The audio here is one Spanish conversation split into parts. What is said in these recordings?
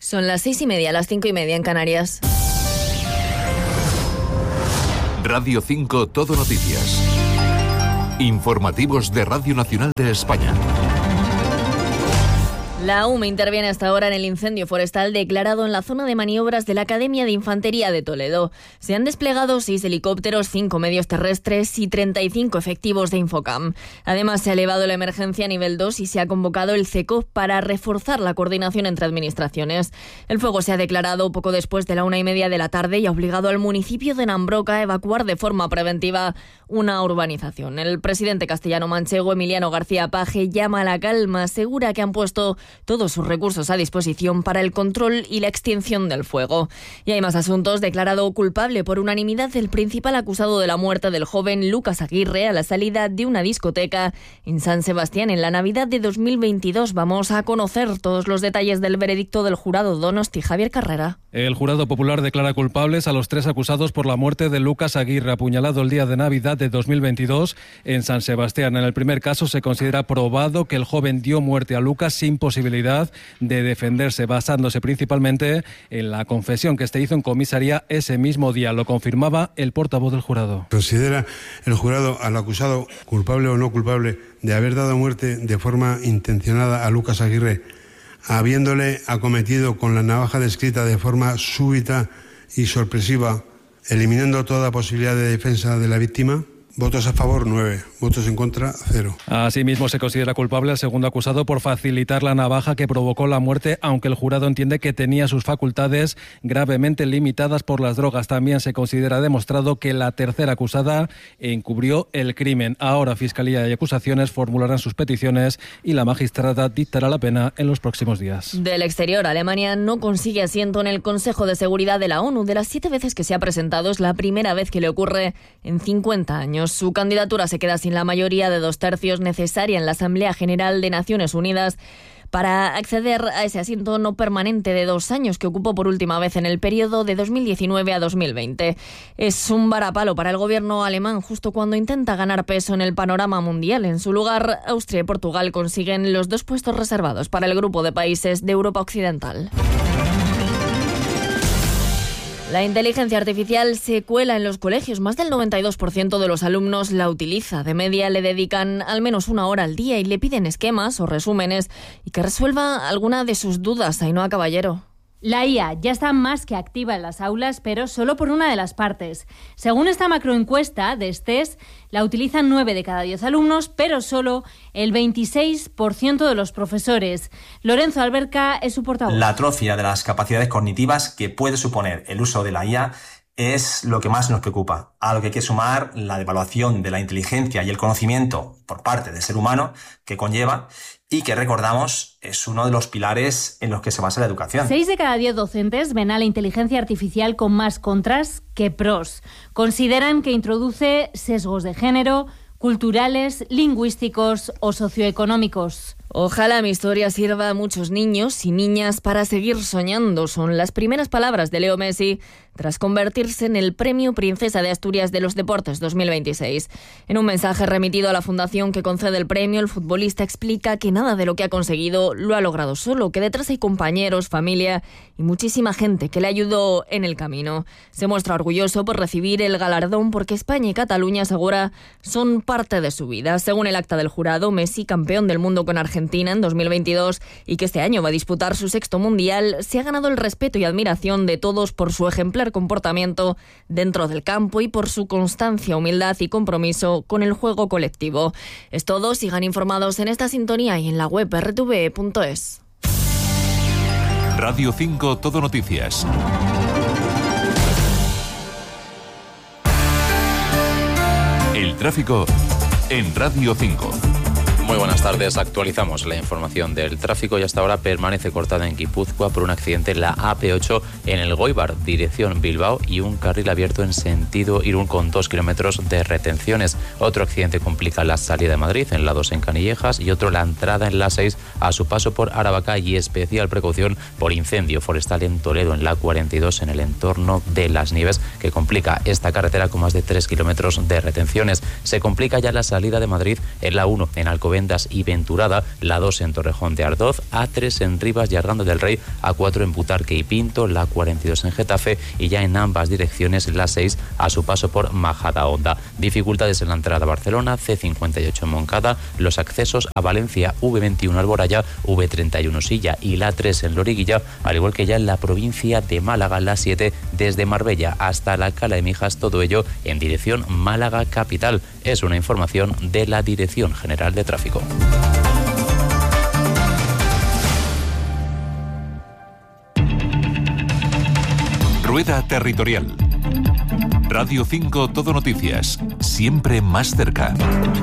Son las 6:30, las 5:30 en Canarias. Radio 5 Todo Noticias. Informativos de Radio Nacional de España. La UME interviene hasta ahora en el incendio forestal declarado en la zona de maniobras de la Academia de Infantería de Toledo. Se han desplegado 6 helicópteros, 5 medios terrestres y 35 efectivos de Infocam. Además, se ha elevado la emergencia a nivel 2 y se ha convocado el CECOF para reforzar la coordinación entre administraciones. El fuego se ha declarado poco después de la 1:30 de la tarde y ha obligado al municipio de Nambroca a evacuar de forma preventiva una urbanización. El presidente castellano-manchego, Emiliano García Paje, llama a la calma, asegura que han puesto todos sus recursos a disposición para el control y la extinción del fuego. Y hay más asuntos. Declarado culpable por unanimidad el principal acusado de la muerte del joven Lucas Aguirre a la salida de una discoteca en San Sebastián en la Navidad de 2022. Vamos a conocer todos los detalles del veredicto del jurado Donosti. Javier Carrera. El jurado popular declara culpables a los 3 acusados por la muerte de Lucas Aguirre, apuñalado el día de Navidad de 2022 en San Sebastián. En el primer caso se considera probado que el joven dio muerte a Lucas sin posibilidad de defenderse, basándose principalmente en la confesión que hizo en comisaría ese mismo día. Lo confirmaba el portavoz del jurado. ¿Considera el jurado al acusado culpable o no culpable de haber dado muerte de forma intencionada a Lucas Aguirre, habiéndole acometido con la navaja descrita de forma súbita y sorpresiva, eliminando toda posibilidad de defensa de la víctima? Votos a favor, 9. Votos en contra, 0. Asimismo, se considera culpable al segundo acusado por facilitar la navaja que provocó la muerte, aunque el jurado entiende que tenía sus facultades gravemente limitadas por las drogas. También se considera demostrado que la tercera acusada encubrió el crimen. Ahora, Fiscalía y acusaciones formularán sus peticiones y la magistrada dictará la pena en los próximos días. Del exterior, Alemania no consigue asiento en el Consejo de Seguridad de la ONU. De las 7 veces que se ha presentado, es la primera vez que le ocurre en 50 años. Su candidatura se queda sin la mayoría de 2/3 necesaria en la Asamblea General de Naciones Unidas para acceder a ese asiento no permanente de 2 años que ocupó por última vez en el periodo de 2019 a 2020. Es un varapalo para el gobierno alemán justo cuando intenta ganar peso en el panorama mundial. En su lugar, Austria y Portugal consiguen los 2 puestos reservados para el grupo de países de Europa Occidental. La inteligencia artificial se cuela en los colegios. Más del 92% de los alumnos la utiliza. De media le dedican al menos 1 hora al día y le piden esquemas o resúmenes y que resuelva alguna de sus dudas. Ainhoa Caballero. La IA ya está más que activa en las aulas, pero solo por una de las partes. Según esta macroencuesta de STES, la utilizan 9 de cada 10 alumnos, pero solo el 26% de los profesores. Lorenzo Alberca es su portavoz. La atrofia de las capacidades cognitivas que puede suponer el uso de la IA es lo que más nos preocupa, a lo que hay que sumar la devaluación de la inteligencia y el conocimiento por parte del ser humano que conlleva y que, recordamos, es uno de los pilares en los que se basa la educación. 6 de cada 10 docentes ven a la inteligencia artificial con más contras que pros. Consideran que introduce sesgos de género, culturales, lingüísticos o socioeconómicos. Ojalá mi historia sirva a muchos niños y niñas para seguir soñando. Son las primeras palabras de Leo Messi tras convertirse en el Premio Princesa de Asturias de los Deportes 2026. En un mensaje remitido a la fundación que concede el premio, el futbolista explica que nada de lo que ha conseguido lo ha logrado solo, que detrás hay compañeros, familia y muchísima gente que le ayudó en el camino. Se muestra orgulloso por recibir el galardón porque España y Cataluña, asegura, son parte de su vida. Según el acta del jurado, Messi, campeón del mundo con Argentina en 2022 y que este año va a disputar su 6º mundial, se ha ganado el respeto y admiración de todos por su ejemplar comportamiento dentro del campo y por su constancia, humildad y compromiso con el juego colectivo. Es todo, sigan informados en esta sintonía y en la web rtve.es. Radio 5 Todo Noticias. El tráfico en Radio 5. Muy buenas tardes, actualizamos la información del tráfico y hasta ahora permanece cortada en Guipúzcoa por un accidente en la AP8 en el Goibar, dirección Bilbao, y un carril abierto en sentido Irún con 2 kilómetros de retenciones. Otro accidente complica la salida de Madrid en la 2 en Canillejas y otro la entrada en la 6 a su paso por Aravaca, y especial precaución por incendio forestal en Toledo en la 42 en el entorno de Las Nieves, que complica esta carretera con más de 3 kilómetros de retenciones. Se complica ya la salida de Madrid en la 1 en Alcobendas Alcobendas y Venturada, la 2 en Torrejón de Ardoz, A3 en Rivas y Arganda del Rey, A4 en Butarque y Pinto, la 42 en Getafe y ya en ambas direcciones la 6 a su paso por Majadahonda. Dificultades en la entrada a Barcelona, C58 en Moncada, los accesos a Valencia, V21 Alboraya, V31 Silla y la 3 en Loriguilla, al igual que ya en la provincia de Málaga, la 7 desde Marbella hasta la Cala de Mijas, todo ello en dirección Málaga capital. Es una información de la Dirección General de Tráfico. Rueda Territorial. Radio 5 Todo Noticias, siempre más cerca.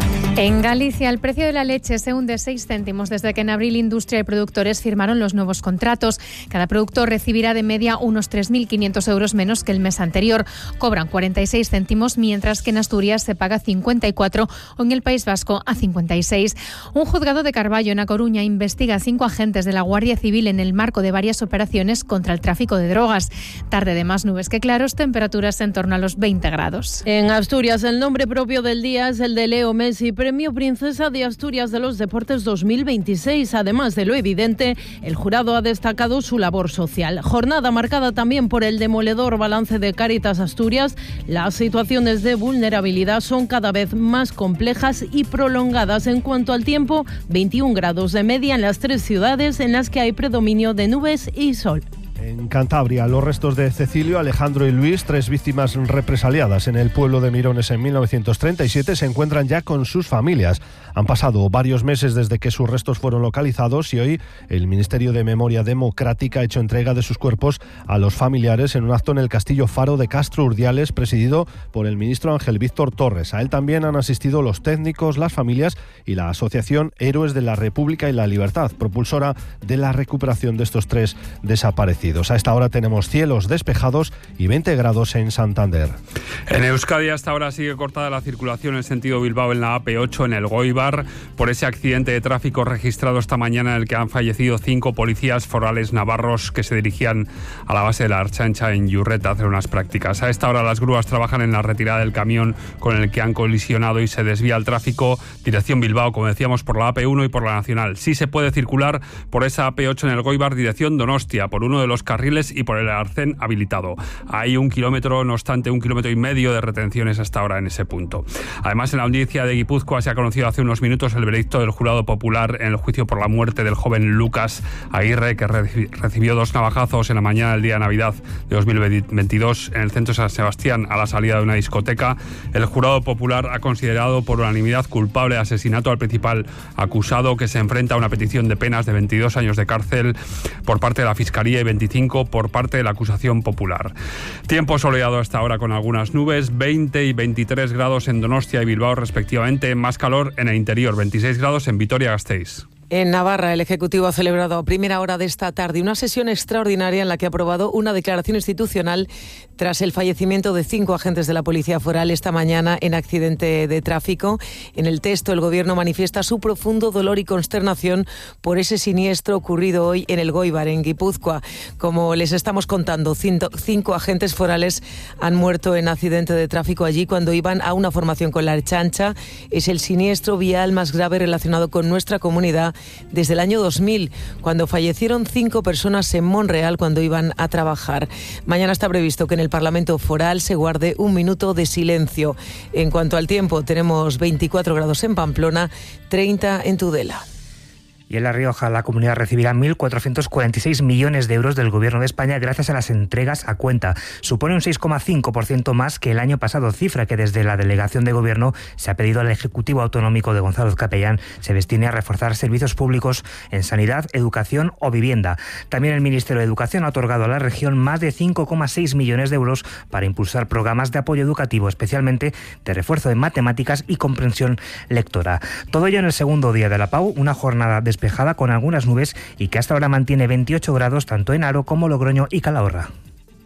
En Galicia, el precio de la leche se hunde 6 céntimos desde que en abril Industria y productores firmaron los nuevos contratos. Cada productor recibirá de media unos 3.500 euros menos que el mes anterior. Cobran 46 céntimos, mientras que en Asturias se paga 54 o en el País Vasco a 56. Un juzgado de Carballo, en A Coruña, investiga a 5 agentes de la Guardia Civil en el marco de varias operaciones contra el tráfico de drogas. Tarde de más nubes que claros, temperaturas en torno a los 20 grados. En Asturias, el nombre propio del día es el de Leo Messi, Premio Princesa de Asturias de los Deportes 2026. Además de lo evidente, el jurado ha destacado su labor social. Jornada marcada también por el demoledor balance de Cáritas Asturias. Las situaciones de vulnerabilidad son cada vez más complejas y prolongadas. En cuanto al tiempo, 21 grados de media en las 3 ciudades en las que hay predominio de nubes y sol. En Cantabria, los restos de Cecilio, Alejandro y Luis, 3 víctimas represaliadas en el pueblo de Mirones en 1937, se encuentran ya con sus familias. Han pasado varios meses desde que sus restos fueron localizados y hoy el Ministerio de Memoria Democrática ha hecho entrega de sus cuerpos a los familiares en un acto en el Castillo Faro de Castro Urdiales, presidido por el ministro Ángel Víctor Torres. A él también han asistido los técnicos, las familias y la Asociación Héroes de la República y la Libertad, propulsora de la recuperación de estos 3 desaparecidos. A esta hora tenemos cielos despejados y 20 grados en Santander. En Euskadi hasta ahora sigue cortada la circulación en sentido Bilbao en la AP8 en el Goibar por ese accidente de tráfico registrado esta mañana en el que han fallecido 5 policías forales navarros que se dirigían a la base de la Archancha en Yurreta a hacer unas prácticas. A esta hora las grúas trabajan en la retirada del camión con el que han colisionado y se desvía el tráfico dirección Bilbao, como decíamos, por la AP1 y por la Nacional. Sí se puede circular por esa AP8 en el Goibar dirección Donostia, por uno de los carriles y por el arcén habilitado. Hay 1 kilómetro, no obstante, 1,5 kilómetros de retenciones hasta ahora en ese punto. Además, en la audiencia de Guipúzcoa se ha conocido hace unos minutos el veredicto del jurado popular en el juicio por la muerte del joven Lucas Aguirre, que recibió 2 navajazos en la mañana del día de Navidad de 2022 en el centro de San Sebastián a la salida de una discoteca. El jurado popular ha considerado por unanimidad culpable de asesinato al principal acusado, que se enfrenta a una petición de penas de 22 años de cárcel por parte de la Fiscalía y 25 por parte de la acusación popular. Tiempo soleado hasta ahora con algunas nubes, 20 y 23 grados en Donostia y Bilbao respectivamente, más calor en el interior, 26 grados en Vitoria-Gasteiz. En Navarra, el Ejecutivo ha celebrado a primera hora de esta tarde una sesión extraordinaria en la que ha aprobado una declaración institucional tras el fallecimiento de 5 agentes de la Policía Foral esta mañana en accidente de tráfico. En el texto, el Gobierno manifiesta su profundo dolor y consternación por ese siniestro ocurrido hoy en el Goibar, en Guipúzcoa. Como les estamos contando, 5 agentes forales han muerto en accidente de tráfico allí cuando iban a una formación con la Archancha. Es el siniestro vial más grave relacionado con nuestra comunidad desde el año 2000, cuando fallecieron 5 personas en Monreal cuando iban a trabajar. Mañana está previsto que en el Parlamento Foral se guarde 1 minuto de silencio. En cuanto al tiempo, tenemos 24 grados en Pamplona, 30 en Tudela. Y en La Rioja, la comunidad recibirá 1.446 millones de euros del Gobierno de España gracias a las entregas a cuenta. Supone un 6,5% más que el año pasado, cifra que desde la Delegación de Gobierno se ha pedido al Ejecutivo Autonómico de González Capellán se destine a reforzar servicios públicos en sanidad, educación o vivienda. También el Ministerio de Educación ha otorgado a la región más de 5,6 millones de euros para impulsar programas de apoyo educativo, especialmente de refuerzo en matemáticas y comprensión lectora. Todo ello en el segundo día de la PAU, una jornada despejada con algunas nubes y que hasta ahora mantiene 28 grados tanto en Haro como Logroño y Calahorra.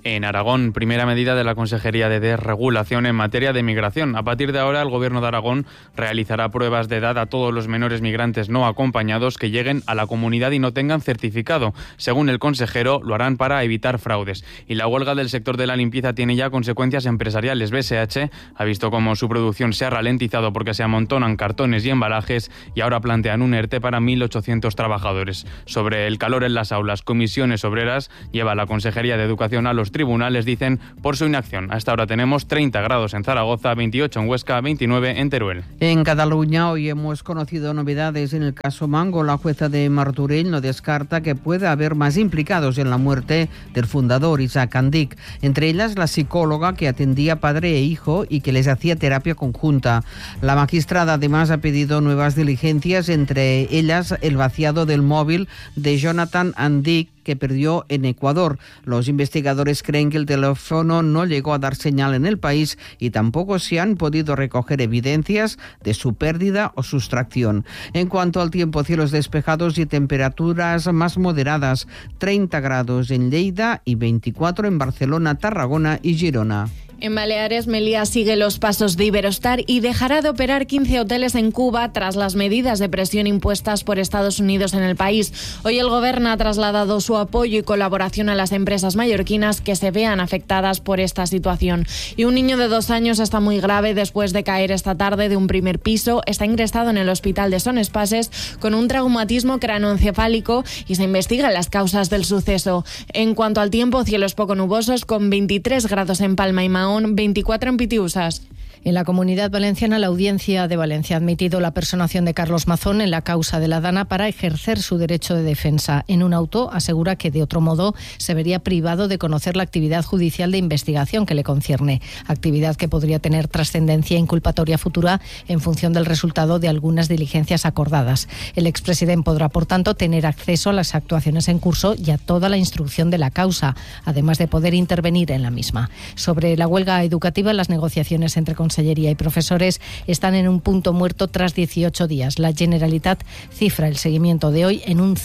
en Aragón. Primera medida de la Consejería de Desregulación en materia de migración. A partir de ahora, el Gobierno de Aragón realizará pruebas de edad a todos los menores migrantes no acompañados que lleguen a la comunidad y no tengan certificado. Según el consejero, lo harán para evitar fraudes. Y la huelga del sector de la limpieza tiene ya consecuencias empresariales. BSH ha visto cómo su producción se ha ralentizado porque se amontonan cartones y embalajes y ahora plantean un ERTE para 1.800 trabajadores. Sobre el calor en las aulas, Comisiones Obreras lleva la Consejería de Educación a los tribunales, dicen, por su inacción. A esta hora tenemos 30 grados en Zaragoza, 28 en Huesca, 29 en Teruel. En Cataluña hoy hemos conocido novedades en el caso Mango. La jueza de Martorell no descarta que pueda haber más implicados en la muerte del fundador Isaac Andic, entre ellas la psicóloga que atendía padre e hijo y que les hacía terapia conjunta. La magistrada además ha pedido nuevas diligencias, entre ellas el vaciado del móvil de Jonathan Andic, que perdió en Ecuador. Los investigadores creen que el teléfono no llegó a dar señal en el país y tampoco se han podido recoger evidencias de su pérdida o sustracción. En cuanto al tiempo, cielos despejados y temperaturas más moderadas, 30 grados en Lleida y 24 en Barcelona, Tarragona y Girona. En Baleares, Melilla sigue los pasos de Iberostar y dejará de operar 15 hoteles en Cuba tras las medidas de presión impuestas por Estados Unidos en el país. Hoy el Gobierno ha trasladado su apoyo y colaboración a las empresas mallorquinas que se vean afectadas por esta situación. Y un niño de 2 años está muy grave después de caer esta tarde de un primer piso. Está ingresado en el hospital de Son Espases con un traumatismo craneoencefálico y se investigan las causas del suceso. En cuanto al tiempo, cielos poco nubosos con 23 grados en Palma y Mahón, 24 en Pitiusas. En la Comunidad Valenciana, la Audiencia de Valencia ha admitido la personación de Carlos Mazón en la causa de la Dana para ejercer su derecho de defensa. En un auto asegura que de otro modo se vería privado de conocer la actividad judicial de investigación que le concierne, actividad que podría tener trascendencia inculpatoria futura en función del resultado de algunas diligencias acordadas. El expresidente podrá, por tanto, tener acceso a las actuaciones en curso y a toda la instrucción de la causa, además de poder intervenir en la misma. Sobre la huelga educativa, las negociaciones entre Consellería y profesores están en un punto muerto tras 18 días. La Generalitat cifra el seguimiento de hoy en un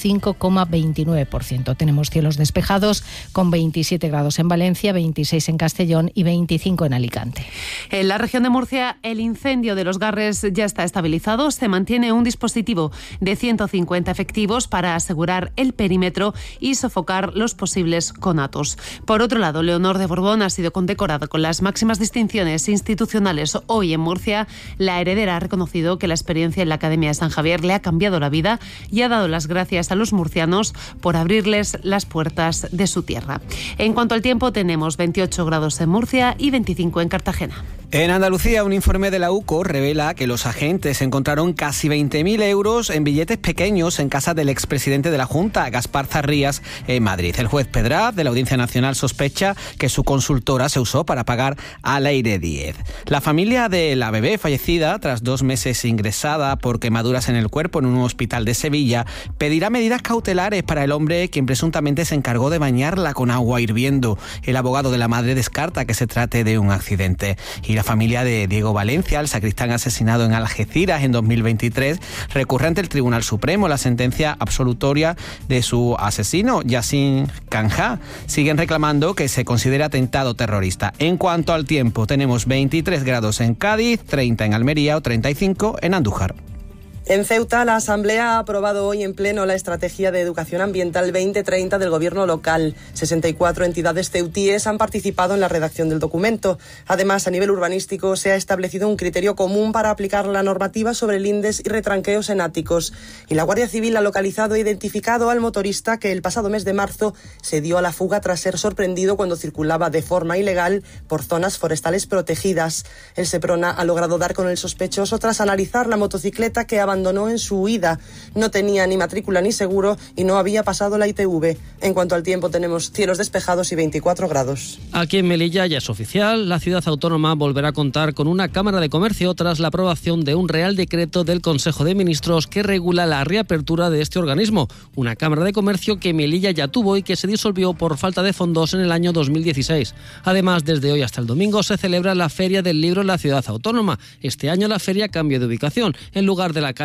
5,29%. Tenemos cielos despejados con 27 grados en Valencia, 26 en Castellón y 25 en Alicante. En la región de Murcia, el incendio de Los Garres ya está estabilizado. Se mantiene un dispositivo de 150 efectivos para asegurar el perímetro y sofocar los posibles conatos. Por otro lado, Leonor de Borbón ha sido condecorada con las máximas distinciones institucionales. Hoy en Murcia, la heredera ha reconocido que la experiencia en la Academia de San Javier le ha cambiado la vida y ha dado las gracias a los murcianos por abrirles las puertas de su tierra. En cuanto al tiempo, tenemos 28 grados en Murcia y 25 en Cartagena. En Andalucía, un informe de la UCO revela que los agentes encontraron casi 20.000 euros en billetes pequeños en casa del expresidente de la Junta, Gaspar Zarrías, en Madrid. El juez Pedraz, de la Audiencia Nacional, sospecha que su consultora se usó para pagar al Aire 10. La familia de la bebé fallecida, tras 2 meses ingresada por quemaduras en el cuerpo en un hospital de Sevilla, pedirá medidas cautelares para el hombre quien presuntamente se encargó de bañarla con agua hirviendo. El abogado de la madre descarta que se trate de un accidente. Y la familia de Diego Valencia, el sacristán asesinado en Algeciras en 2023, recurre ante el Tribunal Supremo la sentencia absolutoria de su asesino, Yassin Khanjá. Siguen reclamando que se considere atentado terrorista. En cuanto al tiempo, tenemos 23 grados en Cádiz, 30 en Almería o 35 en Andújar. En Ceuta, la Asamblea ha aprobado hoy en pleno la Estrategia de Educación Ambiental 2030 del Gobierno local. 64 entidades ceutíes han participado en la redacción del documento. Además, a nivel urbanístico, se ha establecido un criterio común para aplicar la normativa sobre lindes y retranqueos en áticos. Y la Guardia Civil ha localizado e identificado al motorista que el pasado mes de marzo se dio a la fuga tras ser sorprendido cuando circulaba de forma ilegal por zonas forestales protegidas. El Seprona ha logrado dar con el sospechoso tras analizar la motocicleta que abandonó en su huida. No tenía ni matrícula ni seguro y no había pasado la ITV. En cuanto al tiempo, tenemos cielos despejados y 24 grados. Aquí en Melilla ya es oficial, la ciudad autónoma volverá a contar con una Cámara de Comercio tras la aprobación de un Real Decreto del Consejo de Ministros que regula la reapertura de este organismo. Una Cámara de Comercio que Melilla ya tuvo y que se disolvió por falta de fondos en el año 2016. Además, desde hoy hasta el domingo se celebra la Feria del Libro en la ciudad autónoma. Este año la feria cambia de ubicación. En lugar de la calle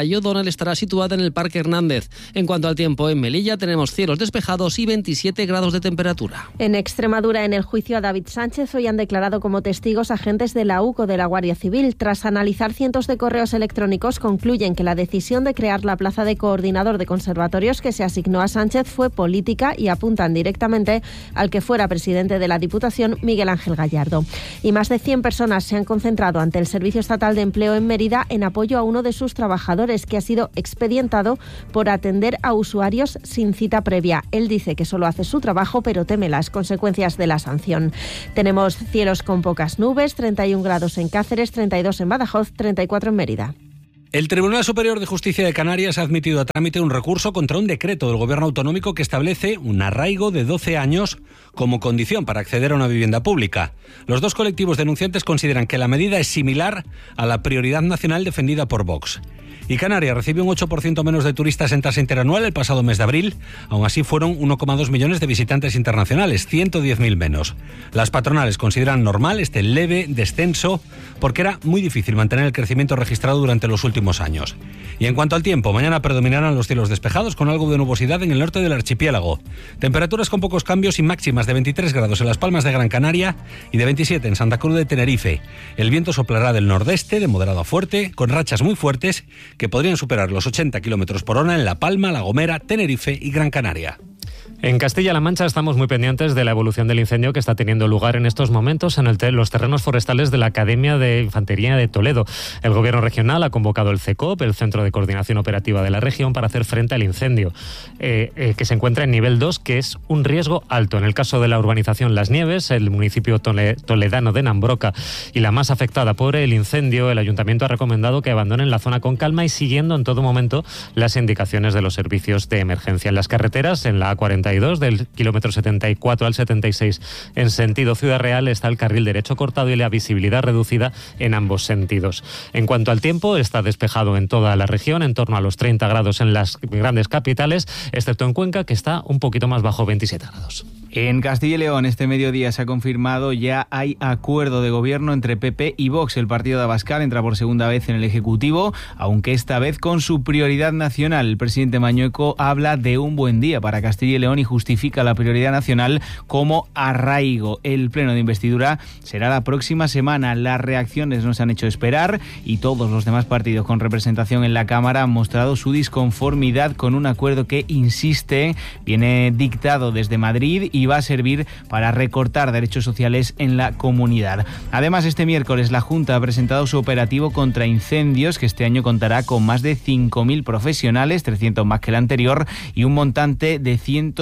Cayo Donel estará situada en el Parque Hernández. En cuanto al tiempo, en Melilla tenemos cielos despejados y 27 grados de temperatura. En Extremadura, en el juicio a David Sánchez, hoy han declarado como testigos agentes de la UCO de la Guardia Civil. Tras analizar cientos de correos electrónicos, concluyen que la decisión de crear la plaza de coordinador de conservatorios que se asignó a Sánchez fue política y apuntan directamente al que fuera presidente de la Diputación, Miguel Ángel Gallardo. Y más de 100 personas se han concentrado ante el Servicio Estatal de Empleo en Mérida en apoyo a uno de sus trabajadores que ha sido expedientado por atender a usuarios sin cita previa. Él dice que solo hace su trabajo, pero teme las consecuencias de la sanción. Tenemos cielos con pocas nubes, 31 grados en Cáceres, 32 en Badajoz, 34 en Mérida. El Tribunal Superior de Justicia de Canarias ha admitido a trámite un recurso contra un decreto del Gobierno autonómico que establece un arraigo de 12 años como condición para acceder a una vivienda pública. Los dos colectivos denunciantes consideran que la medida es similar a la prioridad nacional defendida por Vox. Y Canarias recibió un 8% menos de turistas en tasa interanual el pasado mes de abril. Aún así fueron 1,2 millones de visitantes internacionales, 110.000 menos. Las patronales consideran normal este leve descenso porque era muy difícil mantener el crecimiento registrado durante los últimos años. Y en cuanto al tiempo, mañana predominarán los cielos despejados con algo de nubosidad en el norte del archipiélago. Temperaturas con pocos cambios y máximas de 23 grados en Las Palmas de Gran Canaria y de 27 en Santa Cruz de Tenerife. El viento soplará del nordeste de moderado a fuerte, con rachas muy fuertes que podrían superar los 80 km por hora en La Palma, La Gomera, Tenerife y Gran Canaria. En Castilla-La Mancha estamos muy pendientes de la evolución del incendio que está teniendo lugar en estos momentos en los terrenos forestales de la Academia de Infantería de Toledo. El Gobierno regional ha convocado el CECOP, el Centro de Coordinación Operativa de la región, para hacer frente al incendio, que se encuentra en nivel 2, que es un riesgo alto. En el caso de la urbanización Las Nieves, el municipio toledano de Nambroca y la más afectada por el incendio, el ayuntamiento ha recomendado que abandonen la zona con calma y siguiendo en todo momento las indicaciones de los servicios de emergencia. En las carreteras, en la A42, del kilómetro 74 al 76 en sentido Ciudad Real, está el carril derecho cortado y la visibilidad reducida en ambos sentidos. En cuanto al tiempo, está despejado en toda la región, en torno a los 30 grados en las grandes capitales, excepto en Cuenca, que está un poquito más bajo, 27 grados. En Castilla y León, este mediodía se ha confirmado, ya hay acuerdo de gobierno entre PP y Vox. El partido de Abascal entra por segunda vez en el Ejecutivo, aunque esta vez con su prioridad nacional. El presidente Mañueco habla de un buen día para Castilla y León y justifica la prioridad nacional como arraigo. El pleno de investidura será la próxima semana. Las reacciones no se han hecho esperar y todos los demás partidos con representación en la Cámara han mostrado su disconformidad con un acuerdo que, insiste, viene dictado desde Madrid y va a servir para recortar derechos sociales en la comunidad. Además, este miércoles la Junta ha presentado su operativo contra incendios, que este año contará con más de 5.000 profesionales, 300 más que el anterior, y un montante de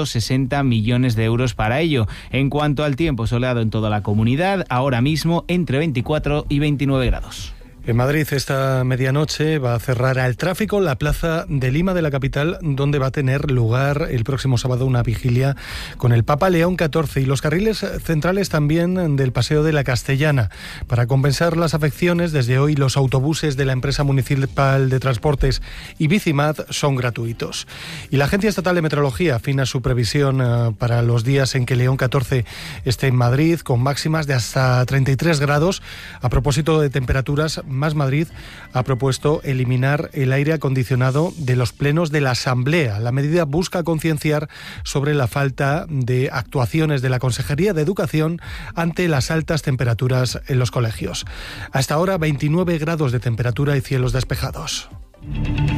160 millones de euros para ello. En cuanto al tiempo, soleado en toda la comunidad, ahora mismo entre 24 y 29 grados. En Madrid esta medianoche va a cerrar al tráfico la Plaza de Lima de la capital, donde va a tener lugar el próximo sábado una vigilia con el Papa León XIV, y los carriles centrales también del Paseo de la Castellana. Para compensar las afecciones, desde hoy los autobuses de la empresa municipal de transportes y Bicimad son gratuitos. Y la Agencia Estatal de Meteorología afina su previsión para los días en que León XIV esté en Madrid, con máximas de hasta 33 grados. A propósito de temperaturas, Más Madrid ha propuesto eliminar el aire acondicionado de los plenos de la Asamblea. La medida busca concienciar sobre la falta de actuaciones de la Consejería de Educación ante las altas temperaturas en los colegios. Hasta ahora 29 grados de temperatura y cielos despejados.